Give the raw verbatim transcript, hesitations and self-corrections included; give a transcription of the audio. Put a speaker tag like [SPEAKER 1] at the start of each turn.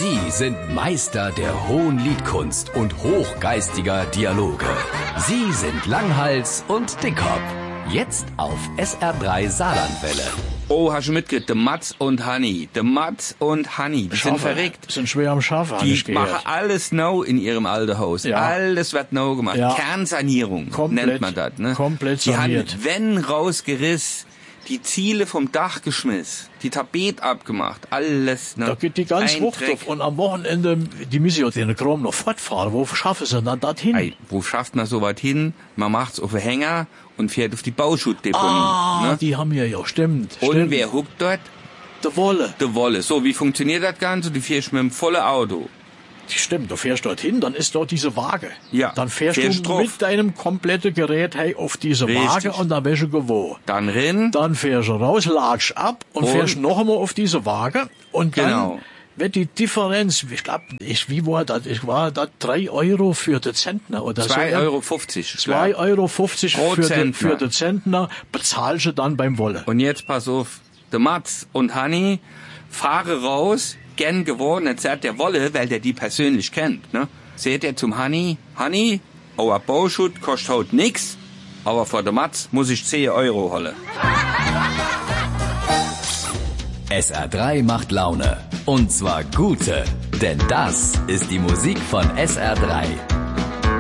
[SPEAKER 1] Sie sind Meister der hohen Liedkunst und hochgeistiger Dialoge. Sie sind Langhals und Dickhop. Jetzt auf S R drei Saarlandwelle.
[SPEAKER 2] Oh, hast du mitgekriegt? Der Mats und Hanni. Der Mats und Hanni, die sind verrückt.
[SPEAKER 3] Sind schwer am Schaffen.
[SPEAKER 2] Die machen alles neu in ihrem alten Haus.
[SPEAKER 3] Ja.
[SPEAKER 2] Alles wird neu gemacht.
[SPEAKER 3] Ja.
[SPEAKER 2] Kernsanierung
[SPEAKER 3] Komplett,
[SPEAKER 2] nennt man das. Ne?
[SPEAKER 3] komplett
[SPEAKER 2] die
[SPEAKER 3] saniert.
[SPEAKER 2] haben die Wände rausgerissen, die Ziele vom Dach geschmissen, die Tapet abgemacht, alles. Ne?
[SPEAKER 3] Da geht die ganze
[SPEAKER 2] Ein
[SPEAKER 3] Woche
[SPEAKER 2] Dreck.
[SPEAKER 3] auf. Und am Wochenende, die müssen ja den Kram noch fortfahren. Wo schaffen sie dann dorthin?
[SPEAKER 2] Ei, wo schafft man so weit hin? Man macht's auf den Hänger und fährt auf die Bauschuttdeponie.
[SPEAKER 3] Ah,
[SPEAKER 2] ne?
[SPEAKER 3] die haben ja, ja, stimmt.
[SPEAKER 2] Und
[SPEAKER 3] stimmt.
[SPEAKER 2] wer huckt dort?
[SPEAKER 3] Der Wolle.
[SPEAKER 2] Die Wolle. So, wie funktioniert das Ganze? Du fährst mit dem vollen Auto.
[SPEAKER 3] Stimmt, du fährst dorthin, dann ist dort diese Waage.
[SPEAKER 2] Ja,
[SPEAKER 3] Dann fährst,
[SPEAKER 2] fährst
[SPEAKER 3] du
[SPEAKER 2] drauf.
[SPEAKER 3] mit deinem kompletten Gerät hey, auf diese
[SPEAKER 2] Richtig.
[SPEAKER 3] Waage und dann bist du gewohnt.
[SPEAKER 2] Dann rein.
[SPEAKER 3] Dann fährst du raus, latsch ab und,
[SPEAKER 2] Und?
[SPEAKER 3] fährst noch einmal auf diese Waage und dann
[SPEAKER 2] Genau.
[SPEAKER 3] wird die Differenz, ich glaube, ich, wie war das? Ich war da drei Euro für den Zentner oder so.
[SPEAKER 2] zwei Euro fünfzig.
[SPEAKER 3] Zwei Euro fünfzig
[SPEAKER 2] Pro
[SPEAKER 3] für den,
[SPEAKER 2] Zentner.
[SPEAKER 3] für den Zentner bezahlst du dann beim Wolle.
[SPEAKER 2] Und jetzt pass auf, der Mats und Hanni fahren raus, gern geworden, jetzt sagt der Wolle, weil der die persönlich kennt, ne? Seht er zum Hanni, Hanni, euer Bauschutt kostet heute nix, aber vor der Mats muss ich zehn Euro holen.
[SPEAKER 1] S R drei macht Laune. Und zwar gute. Denn das ist die Musik von S R drei.